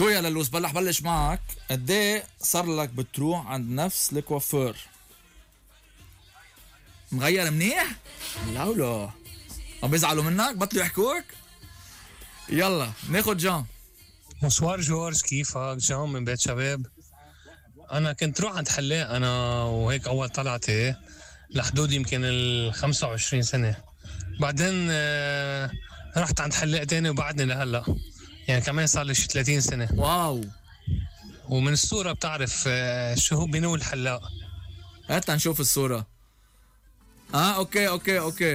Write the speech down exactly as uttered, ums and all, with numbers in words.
شو يا للوس بلح بلش معك. قد ايه صار لك بتروح عند نفس الكوافير؟ مغير منيح؟ لولو عم بيزعلوا منك؟ بطلوا يحكوك؟ يلا ناخد جان. مصوار جورج، كيفك؟ جان من بيت شباب. انا كنت روح عند حلاق انا وهيك اول طلعتي لحدود يمكن ال خمسة وعشرين سنة. بعدين آه رحت عند حلاق تاني وبعدني لهلا، يعني كمان صار لي شي ثلاثين سنة. واو. ومن الصورة بتعرف آه شو هو بنو الحلاق. هات نشوف الصورة. اه اوكي اوكي اوكي